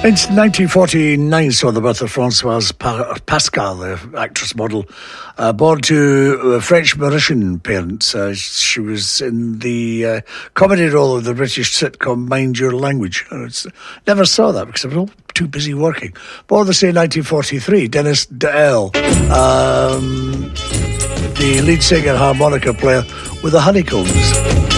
In 1949 saw the birth of Françoise Pascal, the actress model, born to French Mauritian parents. She was in the comedy role of the British sitcom Mind Your Language. Never saw that because I was all too busy working. Born the same 1943, Dennis D'El, the lead singer harmonica player with the Honeycombs.